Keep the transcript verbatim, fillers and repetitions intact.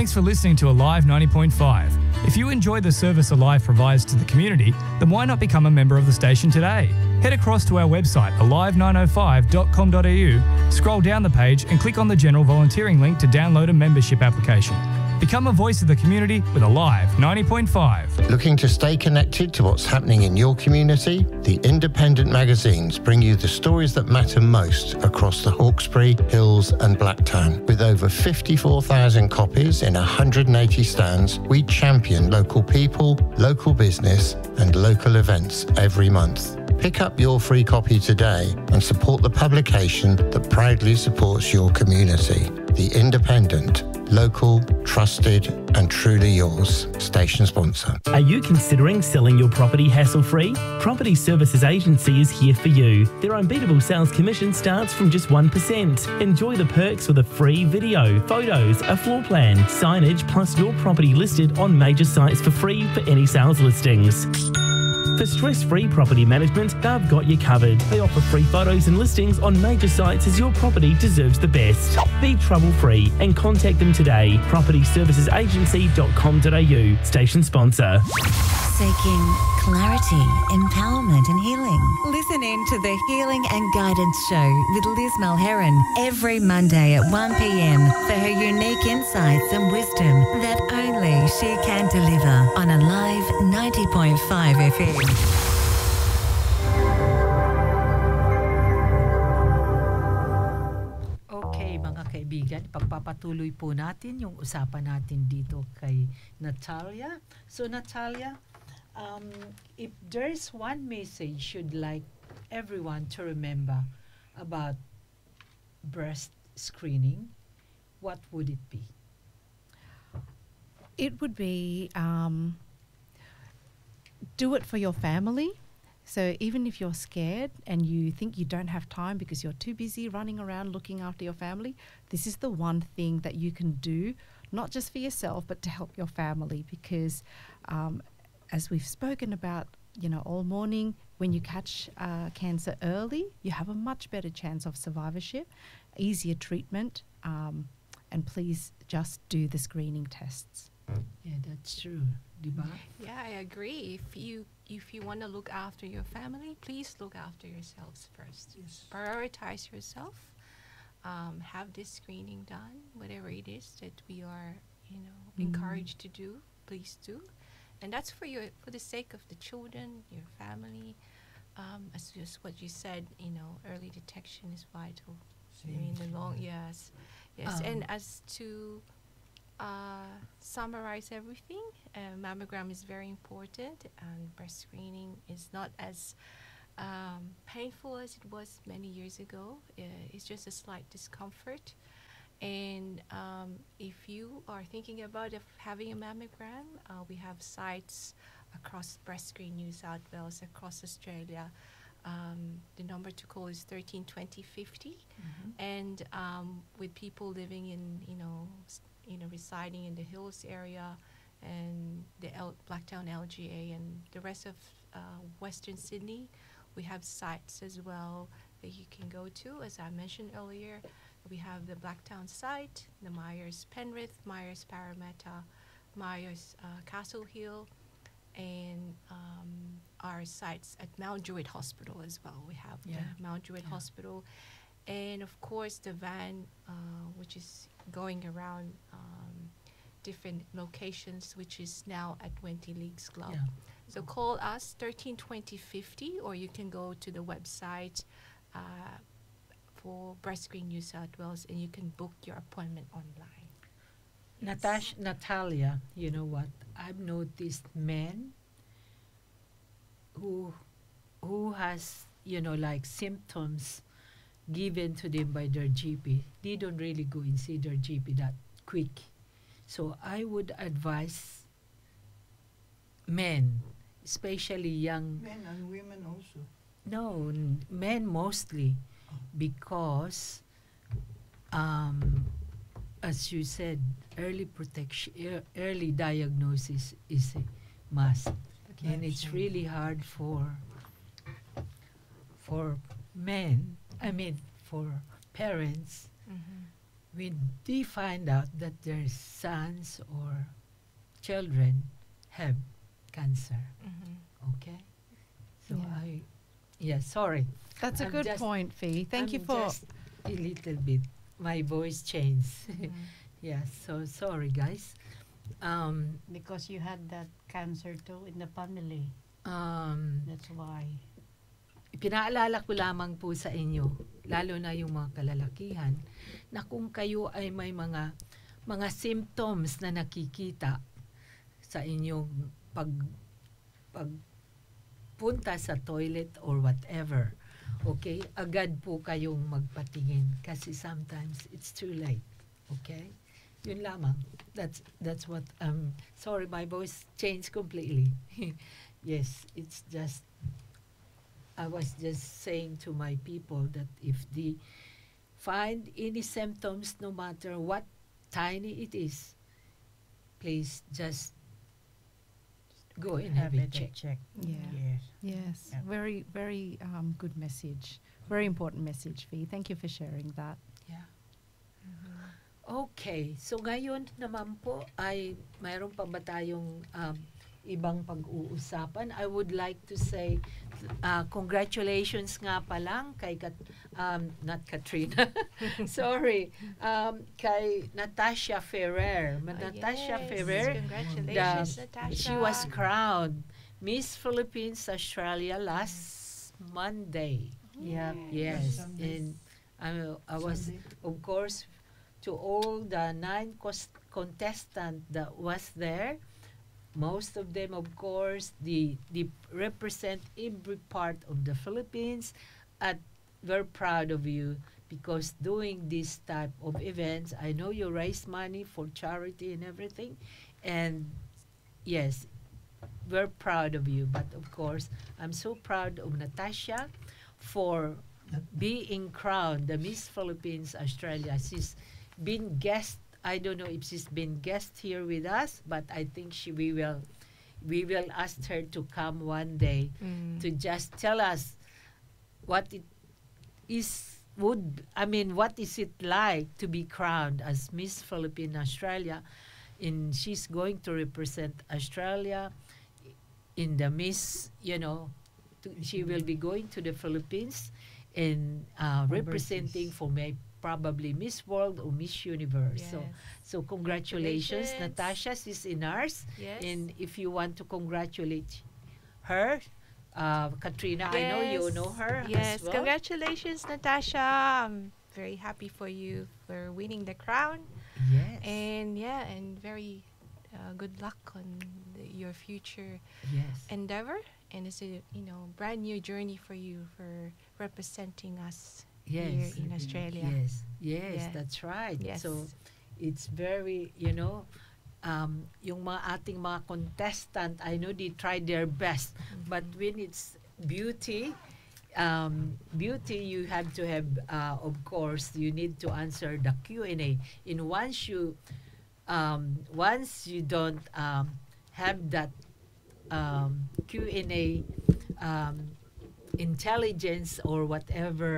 Thanks for listening to Alive ninety point five. If you enjoy the service Alive provides to the community, then why not become a member of the station today? Head across to our website alive nine oh five dot com dot a u, scroll down the page and click on the general volunteering link to download a membership application. Become a voice of the community with Alive ninety point five. Looking to stay connected to what's happening in your community? The independent magazines bring you the stories that matter most across the Hawkesbury, Hills and Blacktown. With over fifty-four thousand copies in one hundred eighty stands, we champion local people, local business and local events every month. Pick up your free copy today and support the publication that proudly supports your community. The Independent. Local, trusted and truly yours. Station sponsor. Are you considering selling your property hassle-free? Property Services Agency is here for you. Their unbeatable sales commission starts from just one percent. Enjoy the perks with a free video, photos, a floor plan, signage plus your property listed on major sites for free for any sales listings. For stress-free property management, they've got you covered. They offer free photos and listings on major sites as your property deserves the best. Be trouble-free and contact them today. property services agency dot com dot a u. Station sponsor. Seeking clarity, empowerment and healing. Listen in to the Healing and Guidance Show with Liz Mulheron every Monday at one p m for her unique insights and wisdom that only she can deliver on Alive ninety point five F M. Okay, mga kaibigan, pagpapatuloy po natin yung usapan natin dito kay Natalia. So Natalia, um, if there's one message you'd like everyone to remember about breast screening, what would it be? It would be um, do it for your family. So even if you're scared and you think you don't have time because you're too busy running around looking after your family, this is the one thing that you can do, not just for yourself, but to help your family. Because um, as we've spoken about, you know, all morning, when you catch uh, cancer early, you have a much better chance of survivorship, easier treatment, um, and please just do the screening tests. Yeah, that's true. Diba? Yeah, I agree. If you if you want to look after your family, please look after yourselves first. Yes. Prioritize yourself. Um, have this screening done, whatever it is that we are, you know, Mm. encouraged to do. Please do, and that's for your for the sake of the children, your family. Um, as just what you said, you know, early detection is vital. I mean, the long yes, yes, Um, and as to Uh, summarize everything, uh, mammogram is very important, and breast screening is not as um, painful as it was many years ago. Uh, it's just a slight discomfort. And um, if you are thinking about if having a mammogram, uh, we have sites across Breast Screen New South Wales, across Australia. Um, the number to call is thirteen twenty fifty. Mhm. And um, with people living in, you know, you know, residing in the Hills area and the L- Blacktown L G A and the rest of uh, Western Sydney, we have sites as well that you can go to. As I mentioned earlier, we have the Blacktown site, the Myers Penrith, Myers Parramatta, Myers uh, Castle Hill, and um, our sites at Mount Druitt Hospital as well. We have Yeah. the Mount Druitt Yeah. Hospital. And of course, the van, uh, which is going around um, different locations, which is now at Wenty Leagues Club. Yeah. So call us thirteen twenty fifty, or you can go to the website uh, for Breast Screen New South Wales, and you can book your appointment online. Natash, Natalia, you know what? I've noticed men who who has, you know, like symptoms given to them by their G P. They don't really go and see their G P that quick. So I would advise men, especially young. Men and women also. No, n- men mostly, because um, as you said, early protection, ear- early diagnosis is a must, and it's really hard for for men. I mean, for parents Mm-hmm. when they find out that their sons or children have cancer. Mhm. Okay? So Yeah. I, yeah, sorry. That's a I'm good just- point, Fee. Thank you I'm for. just a little bit. My voice changed. Mhm. Yeah, so sorry, guys. Um, Because you had that cancer too in the family. um, That's why. Pinaalala ko lamang po sa inyo, lalo na yung mga kalalakihan, na kung kayo ay may mga mga symptoms na nakikita sa inyong pag pagpunta sa toilet or whatever, okay, agad po kayong magpatingin kasi sometimes it's too late. Okay? Yun lamang. That's that's what um sorry, my voice changed completely. Yes, it's just I was just saying to my people that if they find any symptoms, no matter what tiny it is, please just go and have, Have it it checked. checked. Yeah. Yes. Yes, Yeah. very, very um, good message. Very important message, Fee. Thank you for sharing that. Yeah. Okay, so ngayon naman po ay mayroon pa ba tayong um, ibang pag-uusapan? I would like to say uh, congratulations nga pa lang kay Kat, um, not Katrina, sorry, um, kay Natasha Ferrer. Ma- Ah, Natasha yes. Ferrer, Congratulations, the- Natasha. she was crowned Miss Philippines Australia last Monday. Yeah. Yes, and I, I was, of course, to all the nine cos- contestants that was there, most of them, of course, they, they represent every part of the Philippines. At we're proud of you because doing this type of events, I know you raise money for charity and everything, and yes, we're proud of you. But of course, I'm so proud of Natasha for being crowned the Miss Philippines Australia. She's been guest. I don't know if she's been guest here with us, but I think she we will we will ask her to come one day Mm. to just tell us what it is would I mean what is it like to be crowned as Miss Philippine Australia. In she's going to represent Australia in the Miss, you know, to, she will be going to the Philippines and uh, representing Overseas. for may probably Miss World or Miss Universe. So, Yes. so congratulations, Congratulations. Natasha. She's in ours. Yes. And if you want to congratulate her, uh, Katrina, I know you Yes. know her Yes, as well. congratulations, Natasha. I'm very happy for you for winning the crown. Yes. And yeah, and very uh, good luck on the, your future yes. endeavor. And it's a you know brand new journey for you for representing us yes. here in Australia. Yes. Yes, Yeah. that's right. Yes. So it's very, you know, um, yung mga ating mga contestant, I know they tried their best. But when it's beauty, um, beauty, you have to have, uh, of course, you need to answer the Q and A. And once you, um, once you don't um, have that um, Q and A um, intelligence or whatever